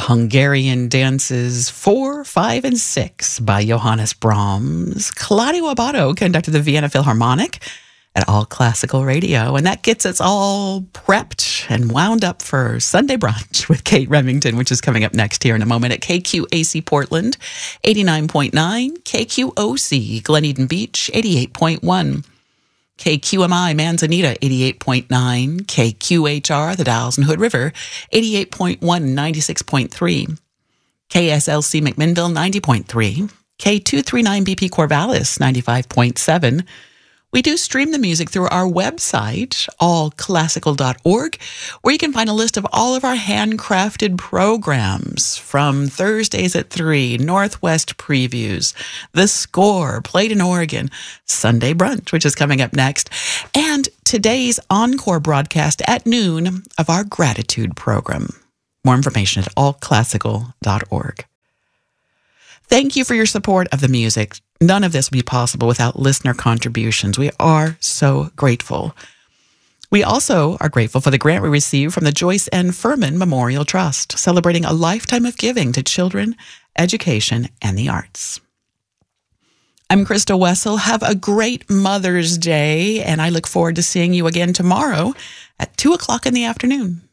Hungarian Dances 4, 5, and 6 by Johannes Brahms. Claudio Abbado conducted the Vienna Philharmonic at All Classical Radio. And that gets us all prepped and wound up for Sunday Brunch with Kate Remington, which is coming up next here in a moment at KQAC Portland, 89.9, KQOC Glen Eden Beach, 88.1. KQMI Manzanita, 88.9, KQHR, the Dalles and Hood River, 88.1, 96.3, KSLC McMinnville, 90.3, K239 BP Corvallis, 95.7. We do stream the music through our website, allclassical.org, where you can find a list of all of our handcrafted programs from Thursdays at 3, Northwest Previews, The Score, Played in Oregon, Sunday Brunch, which is coming up next, and today's encore broadcast at noon of our Gratitude program. More information at allclassical.org. Thank you for your support of the music. None of this would be possible without listener contributions. We are so grateful. We also are grateful for the grant we received from the Joyce N. Furman Memorial Trust, celebrating a lifetime of giving to children, education, and the arts. I'm Krista Wessel. Have a great Mother's Day, and I look forward to seeing you again tomorrow at 2 o'clock in the afternoon.